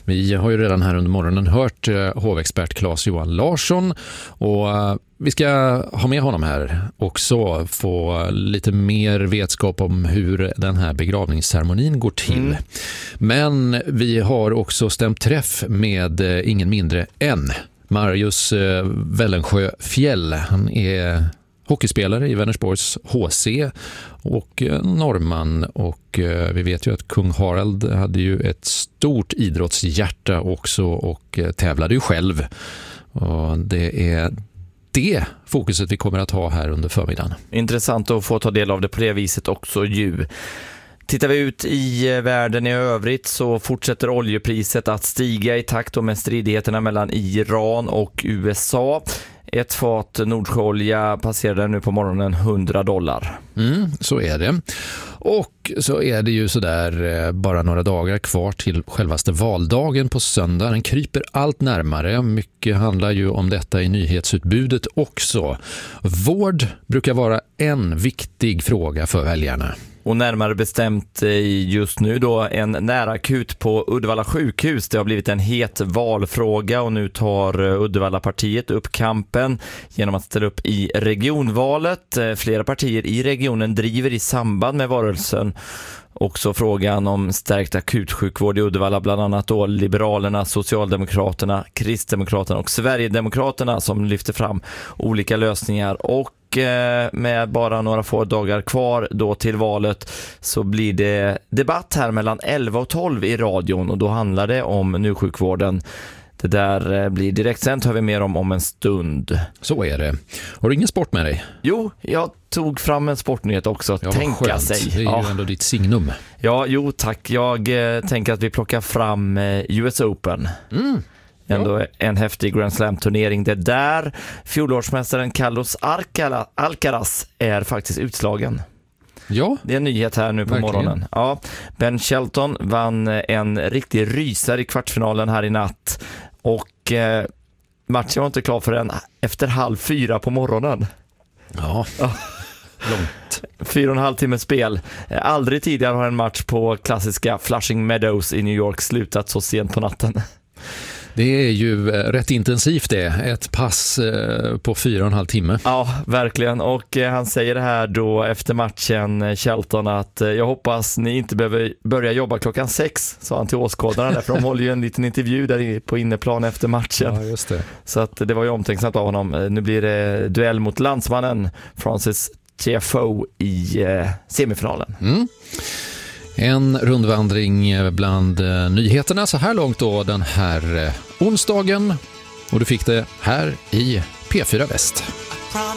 Vi har ju redan här under morgonen hört hovexpert Claes-Johan Larsson och vi ska ha med honom här också, få lite mer vetskap om hur den här begravningsceremonin går till. Men vi har också stämt träff med ingen mindre än Marius Wellensjö Fjäll. Han är hockeyspelare i Vänersborgs HC och norrman, och vi vet ju att kung Harald hade ju ett stort idrottshjärta också och tävlade ju själv. Och det är det fokuset vi kommer att ha här under förmiddagen. Intressant att få ta del av det på det viset också ju. Tittar vi ut i världen i övrigt så fortsätter oljepriset att stiga i takt med stridigheterna mellan Iran och USA. Ett fat Nordsjöolja passerade nu på morgonen $100. Så är det. Och så är det ju sådär bara några dagar kvar till självaste valdagen på söndag. Den kryper allt närmare. Mycket handlar ju om detta i nyhetsutbudet också. Vård brukar vara en viktig fråga för väljarna. Och närmare bestämt just nu då en närakut på Uddevalla sjukhus. Det har blivit en het valfråga och nu tar Uddevalla-partiet upp kampen genom att ställa upp i regionvalet. Flera partier i regionen driver i samband med varelsen också frågan om stärkt akutsjukvård i Uddevalla, bland annat då Liberalerna, Socialdemokraterna, Kristdemokraterna och Sverigedemokraterna som lyfter fram olika lösningar. Och med bara några få dagar kvar då till valet så blir det debatt här mellan 11 och 12 i radion, och då handlar det om njursjukvården. Det där blir direktsänt, hör vi mer om en stund. Så är det. Har du ingen sport med dig? Jo, jag tog fram en sportnyhet också. Ja, tänka skönt. sig. Det är ju ändå ditt signum. Ja, jo tack. Jag tänker att vi plockar fram US Open. Ändå en häftig Grand Slam-turnering det där. Fjolårsmästaren Carlos Alcaraz är faktiskt utslagen. Ja. Det är en nyhet här nu på morgonen. Ja, Ben Shelton vann en riktig rysare i kvartsfinalen här i natt. Och matchen var inte klar förrän efter 3:30 på morgonen. Ja. Långt. 4,5 timmar spel. Aldrig tidigare har en match på klassiska Flushing Meadows i New York slutat så sent på natten. Det är ju rätt intensivt det. Ett pass på 4,5 timmar. Ja, verkligen. Och han säger det här då efter matchen, Shelton, att jag hoppas ni inte behöver börja jobba 6:00, sa han till åskådarna där, för de håller ju en liten intervju där på inneplan efter matchen. Ja, just det. Så att det var ju omtänksamt av honom. Nu blir det duell mot landsmannen Francis Tiafoe i semifinalen. En rundvandring bland nyheterna så här långt då den här onsdagen, och du fick det här i P4 Väst.